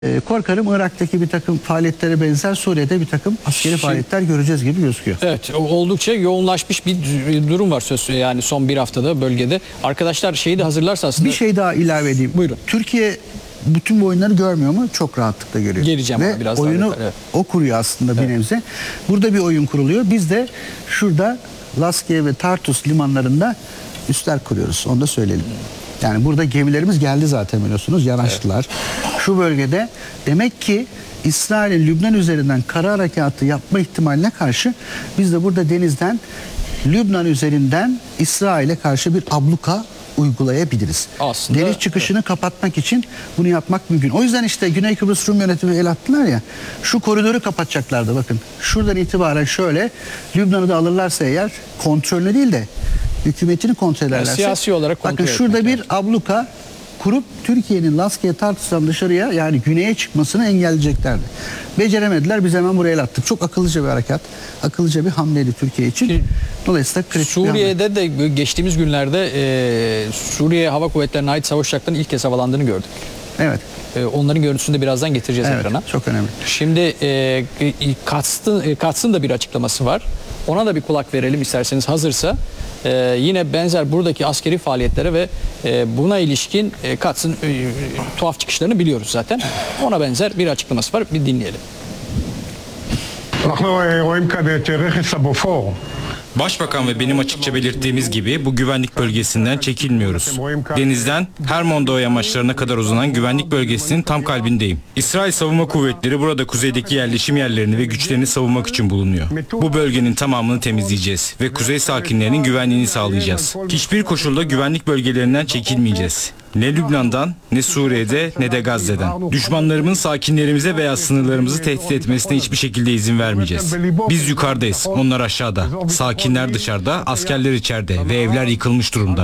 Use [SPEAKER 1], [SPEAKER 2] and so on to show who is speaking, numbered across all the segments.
[SPEAKER 1] Korkarım Irak'taki bir takım faaliyetlere benzer Suriye'de bir takım askeri faaliyetler göreceğiz gibi gözüküyor.
[SPEAKER 2] Evet, oldukça yoğunlaşmış bir durum var söz yani son bir haftada bölgede. Arkadaşlar şeyi de hazırlarsa aslında...
[SPEAKER 1] Bir şey daha ilave edeyim.
[SPEAKER 2] Buyurun.
[SPEAKER 1] Türkiye bütün bu oyunları görmüyor mu? Çok rahatlıkla görüyor.
[SPEAKER 2] Geleceğim
[SPEAKER 1] ve
[SPEAKER 2] biraz
[SPEAKER 1] oyunu
[SPEAKER 2] daha. Evet.
[SPEAKER 1] o kuruyor aslında bir nebze. Burada bir oyun kuruluyor. Biz de şurada Laskiye ve Tartus limanlarında üsler kuruyoruz. Onu da söyleyelim. Yani burada gemilerimiz geldi zaten biliyorsunuz. Yanaştılar. Evet. Şu bölgede demek ki İsrail'in Lübnan üzerinden kara harekatı yapma ihtimaline karşı biz de burada denizden Lübnan üzerinden İsrail'e karşı bir abluka uygulayabiliriz.
[SPEAKER 2] Aslında,
[SPEAKER 1] deniz çıkışını kapatmak için bunu yapmak mümkün. O yüzden işte Güney Kıbrıs Rum yönetimi el attılar ya, şu koridoru kapatacaklardı bakın. Şuradan itibaren şöyle Lübnan'ı da alırlarsa eğer kontrolünü değil de hükümetini kontrol ederlerse.
[SPEAKER 2] Yani siyasi olarak kontrol
[SPEAKER 1] bakın şurada bir
[SPEAKER 2] lazım.
[SPEAKER 1] abluka kurup Türkiye'nin Laskiye Tartus'tan dışarıya yani güneye çıkmasını engelleyeceklerdi. Beceremediler, biz hemen buraya el attık. Çok akıllıca bir harekat, akıllıca bir hamleydi Türkiye için. Dolayısıyla kritik
[SPEAKER 2] Suriye'de de geçtiğimiz günlerde Suriye Hava Kuvvetleri'ne ait savaş uçaklarının ilk kez havalandığını gördük.
[SPEAKER 1] Evet.
[SPEAKER 2] Onların görüntüsünü de birazdan getireceğiz ekrana.
[SPEAKER 1] Çok önemli.
[SPEAKER 2] Şimdi Katz'ın da bir açıklaması var. Ona da bir kulak verelim isterseniz hazırsa. Yine benzer buradaki askeri faaliyetlere ve buna ilişkin Katz'ın tuhaf çıkışlarını biliyoruz zaten. Ona benzer bir açıklaması var. Bir dinleyelim.
[SPEAKER 3] Başbakan ve benim açıkça belirttiğimiz gibi bu güvenlik bölgesinden çekilmiyoruz. Denizden Hermon'da yamaçlarına kadar uzanan güvenlik bölgesinin tam kalbindeyim. İsrail Savunma Kuvvetleri burada kuzeydeki yerleşim yerlerini ve güçlerini savunmak için bulunuyor. Bu bölgenin tamamını temizleyeceğiz ve kuzey sakinlerinin güvenliğini sağlayacağız. Hiçbir koşulda güvenlik bölgelerinden çekilmeyeceğiz. Ne Lübnan'dan, ne Suriye'de, ne de Gazze'den. Düşmanlarımın sakinlerimize veya sınırlarımızı tehdit etmesine hiçbir şekilde izin vermeyeceğiz. Biz yukarıdayız, onlar aşağıda. Sakinler dışarıda, askerler içeride ve evler yıkılmış durumda.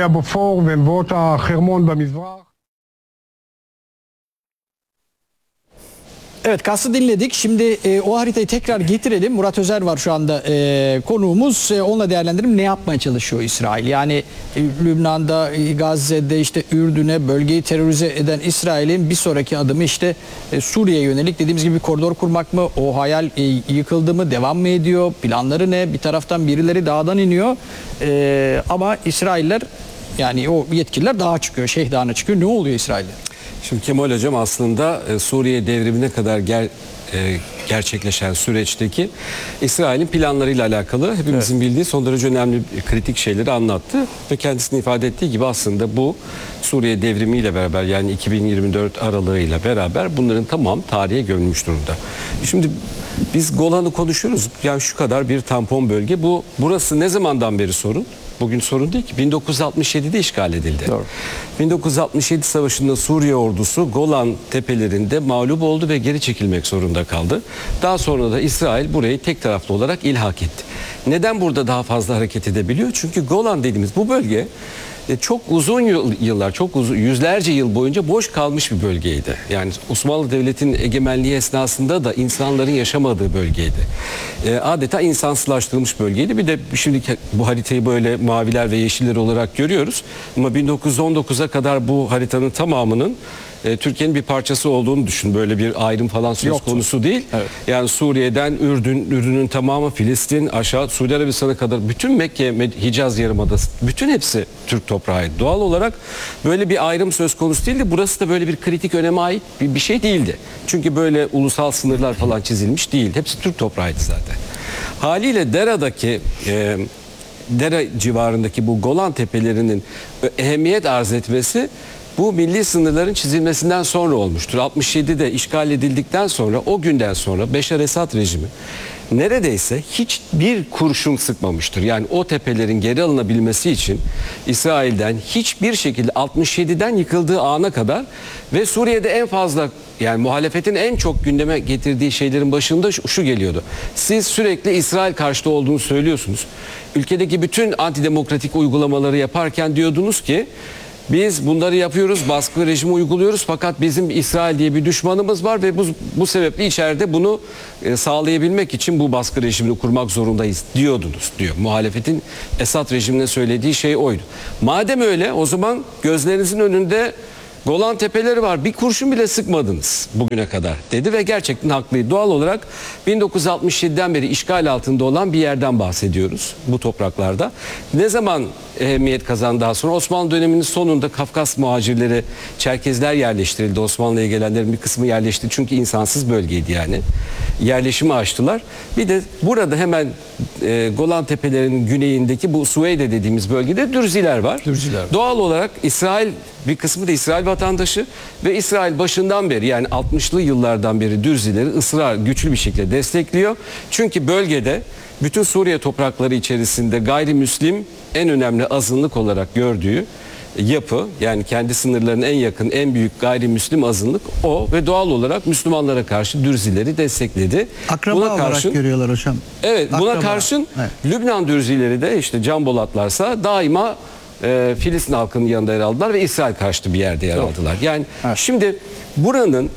[SPEAKER 2] Evet, Katz'ı dinledik. Şimdi o haritayı tekrar getirelim. Murat Özer var şu anda konuğumuz. Onunla değerlendirelim. Ne yapmaya çalışıyor İsrail? Yani Lübnan'da, Gazze'de, işte Ürdün'e, bölgeyi terörize eden İsrail'in bir sonraki adımı işte Suriye'ye yönelik dediğimiz gibi bir koridor kurmak mı? O hayal yıkıldı mı? Devam mı ediyor? Planları ne? Bir taraftan birileri dağdan iniyor. Ama İsrailler, yani o yetkililer dağa çıkıyor. Şeyh Dağı'na çıkıyor. Ne oluyor İsrail'de?
[SPEAKER 4] Şimdi Kemal Hocam aslında Suriye devrimine kadar gerçekleşen süreçteki İsrail'in planlarıyla alakalı hepimizin bildiği son derece önemli kritik şeyleri anlattı. Ve kendisinin ifade ettiği gibi aslında bu Suriye devrimiyle beraber yani 2024 aralığıyla beraber bunların tamam tarihe gömülmüş durumda. Şimdi biz Golan'ı konuşuyoruz. Yani şu kadar bir tampon bölge. Burası ne zamandan beri sorun? Bugün sorun değil ki. 1967'de işgal edildi. Doğru. 1967 Savaşı'nda Suriye ordusu Golan tepelerinde mağlup oldu ve geri çekilmek zorunda kaldı. Daha sonra da İsrail burayı tek taraflı olarak ilhak etti. Neden burada daha fazla hareket edebiliyor? Çünkü Golan dediğimiz bu bölge çok uzun yıllar, yüzlerce yıl boyunca boş kalmış bir bölgeydi. Yani Osmanlı Devleti'nin egemenliği esnasında da insanların yaşamadığı bölgeydi. Adeta insansızlaştırılmış bölgeydi. Bir de şimdi bu haritayı böyle maviler ve yeşiller olarak görüyoruz. Ama 1919'a kadar bu haritanın tamamının Türkiye'nin bir parçası olduğunu düşün. Böyle bir ayrım falan söz konusu değil. Evet. Yani Suriye'den Ürdün'ün tamamı, Filistin, aşağı Suudi Arabistan'a kadar bütün Mekke, Hicaz Yarımadası, bütün hepsi Türk toprağıydı. Doğal olarak böyle bir ayrım söz konusu değildi. Burası da böyle bir kritik öneme ait bir şey değildi. Çünkü böyle ulusal sınırlar falan çizilmiş değil. Hepsi Türk toprağıydı zaten. Haliyle Dera civarındaki bu Golan tepelerinin ehemmiyet arz etmesi bu milli sınırların çizilmesinden sonra olmuştur. 67'de işgal edildikten sonra o günden sonra Beşar Esad rejimi neredeyse hiçbir kurşun sıkmamıştır. Yani o tepelerin geri alınabilmesi için İsrail'den hiçbir şekilde 67'den yıkıldığı ana kadar ve Suriye'de en fazla yani muhalefetin en çok gündeme getirdiği şeylerin başında şu geliyordu. Siz sürekli İsrail karşıtı olduğunu söylüyorsunuz. Ülkedeki bütün antidemokratik uygulamaları yaparken diyordunuz ki biz bunları yapıyoruz, baskı rejimi uyguluyoruz fakat bizim İsrail diye bir düşmanımız var ve bu sebeple içeride bunu sağlayabilmek için bu baskı rejimini kurmak zorundayız diyordunuz diyor. Muhalefetin Esad rejimine söylediği şey oydu. Madem öyle o zaman gözlerinizin önünde Golan Tepeleri var, bir kurşun bile sıkmadınız bugüne kadar dedi ve gerçekten haklıydı. Doğal olarak 1967'den beri işgal altında olan bir yerden bahsediyoruz bu topraklarda. Ne zaman ehemmiyet kazandı daha sonra? Osmanlı döneminin sonunda Kafkas muhacirleri, Çerkezler yerleştirildi. Osmanlı'ya gelenlerin bir kısmı yerleşti çünkü insansız bölgeydi yani. Yerleşimi açtılar. Bir de burada hemen Golan Tepelerinin güneyindeki bu Suveyde dediğimiz bölgede Dürziler var.
[SPEAKER 2] Dürziler.
[SPEAKER 4] Doğal olarak İsrail, bir kısmı da İsrail vatandaşı ve İsrail başından beri, yani 60'lı yıllardan beri Dürzileri güçlü bir şekilde destekliyor. Çünkü bölgede bütün Suriye toprakları içerisinde gayrimüslim en önemli azınlık olarak gördüğü yapı, yani kendi sınırlarına en yakın en büyük gayrimüslim azınlık o ve doğal olarak Müslümanlara karşı Dürzileri destekledi.
[SPEAKER 1] Akraba olarak görüyorlar hocam.
[SPEAKER 4] Evet, buna
[SPEAKER 1] Akraba.
[SPEAKER 4] karşın
[SPEAKER 1] Evet.
[SPEAKER 4] Lübnan Dürzileri de işte Can Bolatlarsa daima Filistin halkının yanında yer aldılar ve İsrail karşıtı bir yerde yer aldılar. Yani şimdi buranın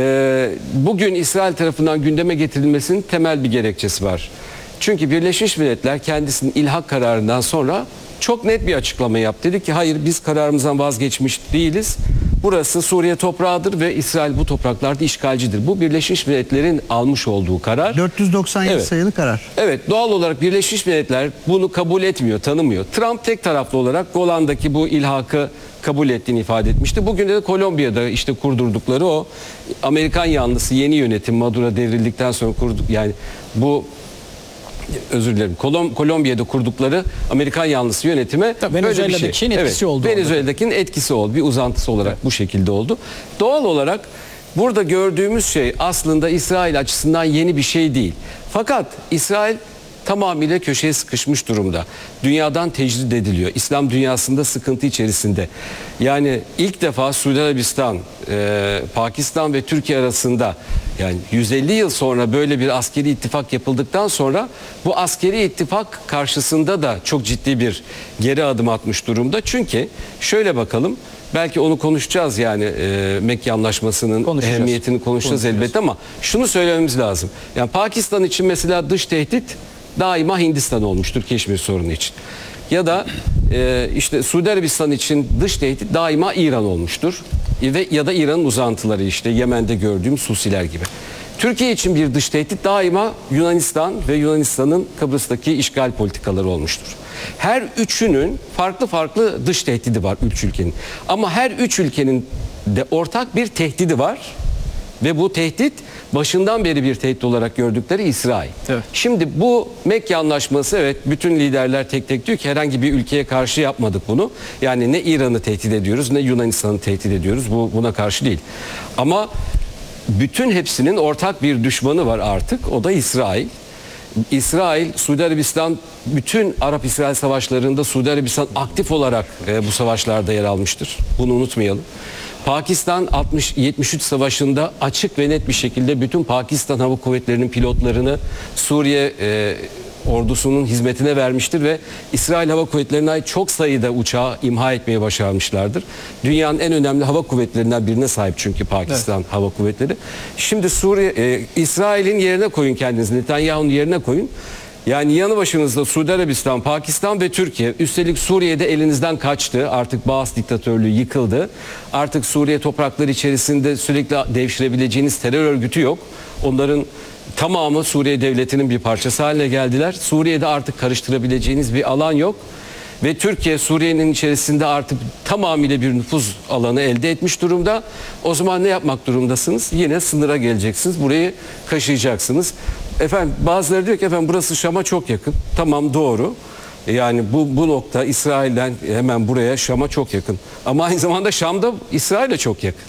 [SPEAKER 4] bugün İsrail tarafından gündeme getirilmesinin temel bir gerekçesi var. Çünkü Birleşmiş Milletler kendisinin ilhak kararından sonra çok net bir açıklama yaptı. Dedi ki hayır, biz kararımızdan vazgeçmiş değiliz. Burası Suriye toprağıdır ve İsrail bu topraklarda işgalcidir. Bu Birleşmiş Milletler'in almış olduğu karar.
[SPEAKER 1] 497
[SPEAKER 4] Evet.
[SPEAKER 1] sayılı karar.
[SPEAKER 4] Evet, doğal olarak Birleşmiş Milletler bunu kabul etmiyor, tanımıyor. Trump tek taraflı olarak Golan'daki bu ilhakı kabul ettiğini ifade etmişti. Bugün de Kolombiya'da işte kurdurdukları o Amerikan yanlısı yeni yönetim Maduro devrildikten sonra yani bu özür dilerim. Kolombiya'da kurdukları Amerikan yanlısı yönetime böyle bir şey.
[SPEAKER 2] Venezuela'dakinin etkisi oldu.
[SPEAKER 4] Venezuela'dakinin etkisi oldu. Bir uzantısı olarak bu şekilde oldu. Doğal olarak burada gördüğümüz şey aslında İsrail açısından yeni bir şey değil. Fakat İsrail tamamıyla köşeye sıkışmış durumda. Dünyadan tecrid ediliyor. İslam dünyasında sıkıntı içerisinde. Yani ilk defa Suudi Arabistan, Pakistan ve Türkiye arasında, yani 150 yıl sonra böyle bir askeri ittifak yapıldıktan sonra bu askeri ittifak karşısında da çok ciddi bir geri adım atmış durumda. Çünkü şöyle bakalım, belki onu konuşacağız, yani Mekke Anlaşması'nın ehemmiyetini konuşacağız elbette, ama şunu söylememiz lazım. Yani Pakistan için mesela dış tehdit daima Hindistan olmuştur Keşmir sorunu için. Ya da işte Suudi Arabistan için dış tehdit daima İran olmuştur. Ya da İran'ın uzantıları, işte Yemen'de gördüğüm Susiler gibi. Türkiye için bir dış tehdit daima Yunanistan ve Yunanistan'ın Kıbrıs'taki işgal politikaları olmuştur. Her üçünün farklı farklı dış tehdidi var, üç ülkenin. Ama her üç ülkenin de ortak bir tehdidi var. Ve bu tehdit başından beri bir tehdit olarak gördükleri İsrail.
[SPEAKER 2] Evet.
[SPEAKER 4] Şimdi bu Mekke Anlaşması, evet, bütün liderler tek tek diyor ki herhangi bir ülkeye karşı yapmadık bunu. Yani ne İran'ı tehdit ediyoruz ne Yunanistan'ı tehdit ediyoruz. Buna karşı değil. Ama bütün hepsinin ortak bir düşmanı var artık. O da İsrail. İsrail, Suudi Arabistan, bütün Arap-İsrail savaşlarında Suudi Arabistan aktif olarak bu savaşlarda yer almıştır. Bunu unutmayalım. Pakistan 60-73 savaşında açık ve net bir şekilde bütün Pakistan Hava Kuvvetleri'nin pilotlarını Suriye ordusunun hizmetine vermiştir ve İsrail Hava Kuvvetleri'ne ait çok sayıda uçağı imha etmeye başarmışlardır. Dünyanın en önemli hava kuvvetlerinden birine sahip çünkü Pakistan Hava Kuvvetleri. Şimdi İsrail'in yerine koyun kendinizi, Netanyahu'nun yerine koyun. Yani yanı başınızda Suudi Arabistan, Pakistan ve Türkiye. Üstelik Suriye'de elinizden kaçtı. Artık Baas diktatörlüğü yıkıldı. Artık Suriye toprakları içerisinde sürekli devşirebileceğiniz terör örgütü yok. Onların tamamı Suriye devletinin bir parçası haline geldiler. Suriye'de artık karıştırabileceğiniz bir alan yok. Ve Türkiye Suriye'nin içerisinde artık tamamıyla bir nüfuz alanı elde etmiş durumda. O zaman ne yapmak durumdasınız? Yine sınıra geleceksiniz. Burayı kaşıyacaksınız. Efendim bazıları diyor ki efendim burası Şam'a çok yakın. Tamam, doğru. Yani bu nokta İsrail'den hemen buraya Şam'a çok yakın. Ama aynı zamanda Şam'da İsrail'e çok yakın.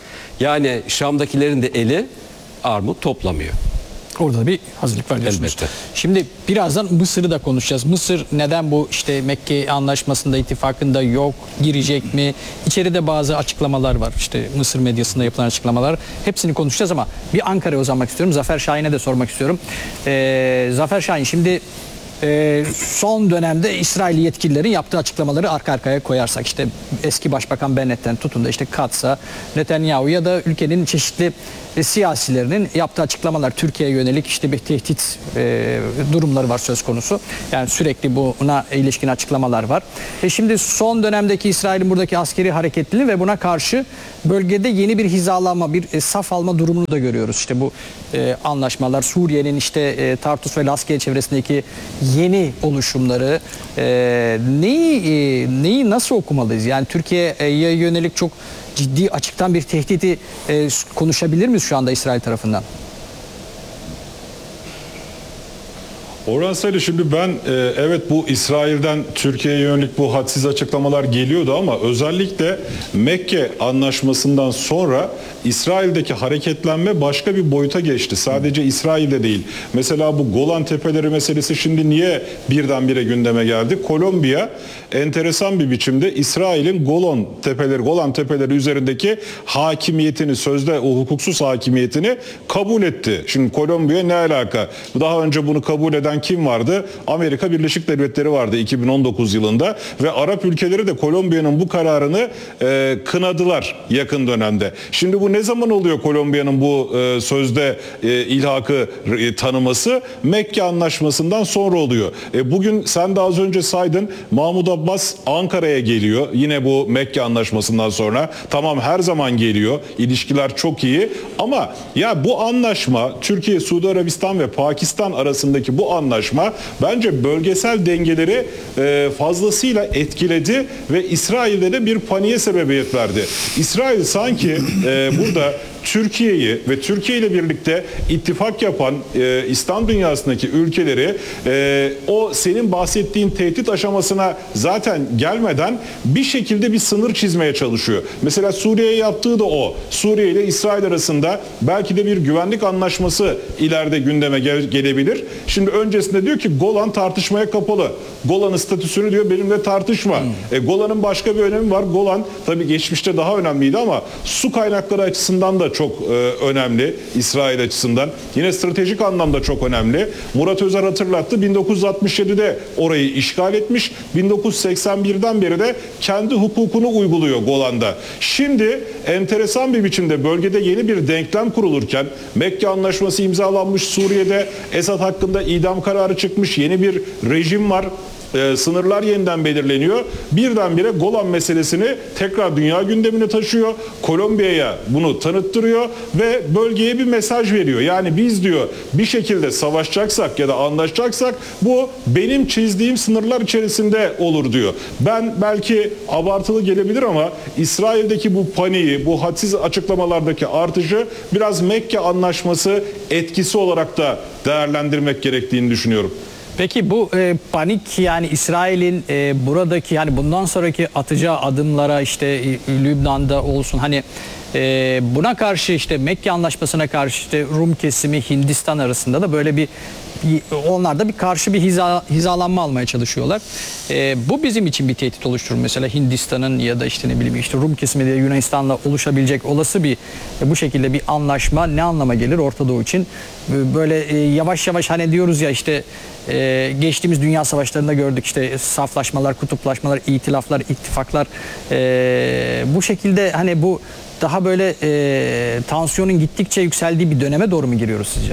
[SPEAKER 4] Yani Şam'dakilerin de eli armut toplamıyor.
[SPEAKER 2] Orada da bir hazırlık var diyorsunuz.
[SPEAKER 4] Elbette.
[SPEAKER 2] Şimdi birazdan Mısır'ı da konuşacağız. Mısır neden bu işte Mekke Anlaşması'nda, ittifakında yok, girecek mi? İçeride bazı açıklamalar var. İşte Mısır medyasında yapılan açıklamalar. Hepsini konuşacağız ama bir Ankara'ya uzanmak istiyorum. Zafer Şahin'e de sormak istiyorum. Zafer Şahin, şimdi son dönemde İsrail yetkililerin yaptığı açıklamaları arka arkaya koyarsak, işte eski Başbakan Bennett'ten tutun da işte Katz'a, Netanyahu ya da ülkenin çeşitli siyasilerinin yaptığı açıklamalar, Türkiye'ye yönelik işte bir tehdit durumları var söz konusu. Yani sürekli buna ilişkin açıklamalar var. Şimdi son dönemdeki İsrail'in buradaki askeri hareketliliği ve buna karşı bölgede yeni bir hizalanma, bir saf alma durumunu da görüyoruz. İşte bu anlaşmalar, Suriye'nin işte Tartus ve Laskiye çevresindeki yeni oluşumları, neyi nasıl okumalıyız? Yani Türkiye'ye yönelik çok ciddi, açıktan bir tehdidi konuşabilir miyiz şu anda İsrail tarafından?
[SPEAKER 5] Orhan Sayılı, şimdi ben evet, bu İsrail'den Türkiye'ye yönelik bu hadsiz açıklamalar geliyordu ama özellikle Mekke Anlaşması'ndan sonra İsrail'deki hareketlenme başka bir boyuta geçti. Sadece İsrail'de değil. Mesela bu Golan Tepeleri meselesi şimdi niye birdenbire gündeme geldi? Kolombiya enteresan bir biçimde İsrail'in Golan Tepeleri üzerindeki hakimiyetini, sözde o hukuksuz hakimiyetini kabul etti. Şimdi Kolombiya ne alaka? Daha önce bunu kabul eden kim vardı? Amerika Birleşik Devletleri vardı 2019 yılında ve Arap ülkeleri de Kolombiya'nın bu kararını kınadılar yakın dönemde. Şimdi bu ne zaman oluyor Kolombiya'nın bu sözde ilhakı tanıması? Mekke Anlaşması'ndan sonra oluyor. Bugün sen de az önce saydın, Mahmut Abbas Ankara'ya geliyor. Yine bu Mekke Anlaşması'ndan sonra. Tamam, her zaman geliyor. İlişkiler çok iyi ama ya bu anlaşma, Türkiye, Suudi Arabistan ve Pakistan arasındaki bu anlaşma bence bölgesel dengeleri fazlasıyla etkiledi ve İsrail'de de bir paniğe sebebiyet verdi. İsrail sanki burada Türkiye'yi ve Türkiye ile birlikte ittifak yapan İslam dünyasındaki ülkeleri o senin bahsettiğin tehdit aşamasına zaten gelmeden bir şekilde bir sınır çizmeye çalışıyor. Mesela Suriye'ye yaptığı da o. Suriye ile İsrail arasında belki de bir güvenlik anlaşması ileride gündeme gelebilir. Şimdi öncesinde diyor ki Golan tartışmaya kapalı. Golan'ın statüsünü diyor benimle tartışma. Golan'ın başka bir önemi var. Golan tabii geçmişte daha önemliydi ama su kaynakları açısından da çok önemli İsrail açısından. Yine stratejik anlamda çok önemli. Murat Özer hatırlattı. 1967'de orayı işgal etmiş. 1981'den beri de kendi hukukunu uyguluyor Golan'da. Şimdi enteresan bir biçimde bölgede yeni bir denklem kurulurken Mekke Anlaşması imzalanmış, Suriye'de Esad hakkında idam kararı çıkmış, yeni bir rejim var. Sınırlar yeniden belirleniyor. Birdenbire Golan meselesini tekrar dünya gündemine taşıyor. Kolombiya'ya bunu tanıttırıyor ve bölgeye bir mesaj veriyor. Yani biz diyor bir şekilde savaşacaksak ya da anlaşacaksak bu benim çizdiğim sınırlar içerisinde olur diyor. Ben belki abartılı gelebilir ama İsrail'deki bu paniği, bu hadsiz açıklamalardaki artışı biraz Mekke Anlaşması etkisi olarak da değerlendirmek gerektiğini düşünüyorum.
[SPEAKER 2] Peki bu panik, yani İsrail'in buradaki, yani bundan sonraki atacağı adımlara, işte Lübnan'da olsun, hani buna karşı, işte Mekke Anlaşması'na karşı işte Rum kesimi, Hindistan arasında da böyle bir, onlar da bir karşı bir hizalanma almaya çalışıyorlar. Bu bizim için bir tehdit oluşturur. Mesela Hindistan'ın ya da işte ne bileyim işte Rum kesimi de Yunanistan'la oluşabilecek olası bir bu şekilde bir anlaşma ne anlama gelir Orta Doğu için? Böyle yavaş yavaş, hani diyoruz ya işte geçtiğimiz dünya savaşlarında gördük, işte saflaşmalar, kutuplaşmalar, itilaflar, ittifaklar, bu şekilde hani bu daha böyle tansiyonun gittikçe yükseldiği bir döneme doğru mu giriyoruz sizce?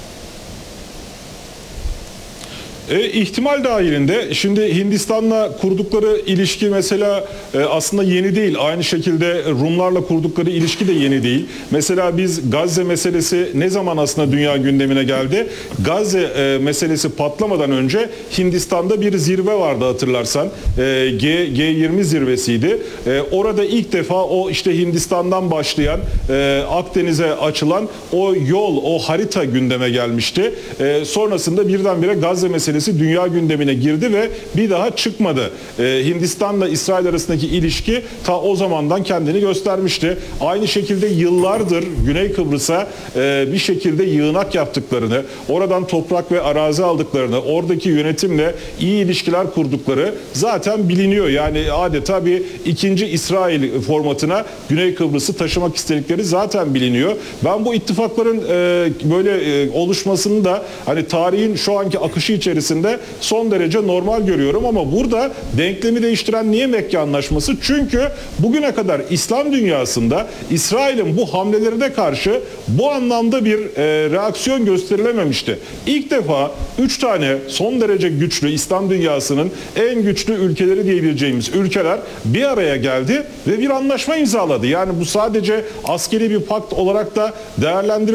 [SPEAKER 5] İhtimal dahilinde şimdi Hindistan'la kurdukları ilişki mesela aslında yeni değil. Aynı şekilde Rumlarla kurdukları ilişki de yeni değil. Mesela biz Gazze meselesi ne zaman aslında dünya gündemine geldi? Gazze meselesi patlamadan önce Hindistan'da bir zirve vardı hatırlarsan. G20 zirvesiydi. Orada ilk defa o işte Hindistan'dan başlayan Akdeniz'e açılan o yol, o harita gündeme gelmişti. Sonrasında birdenbire Gazze meselesi dünya gündemine girdi ve bir daha çıkmadı. Hindistan'la İsrail arasındaki ilişki ta o zamandan kendini göstermişti. Aynı şekilde yıllardır Güney Kıbrıs'a bir şekilde yığınak yaptıklarını, oradan toprak ve arazi aldıklarını, oradaki yönetimle iyi ilişkiler kurdukları zaten biliniyor. Yani adeta bir ikinci İsrail formatına Güney Kıbrıs'ı taşımak istedikleri zaten biliniyor. Ben bu ittifakların böyle oluşmasını da hani tarihin şu anki akışı içerisinde içerisinde son derece normal görüyorum ama burada denklemi değiştiren niye Mekke Anlaşması? Çünkü bugüne kadar İslam dünyasında İsrail'in bu hamlelerine karşı bu anlamda bir reaksiyon gösterilememişti. İlk defa 3 tane son derece güçlü, İslam dünyasının en güçlü ülkeleri diyebileceğimiz ülkeler bir araya geldi ve bir anlaşma imzaladı. Yani bu sadece askeri bir pakt olarak da değerlendirilebilir.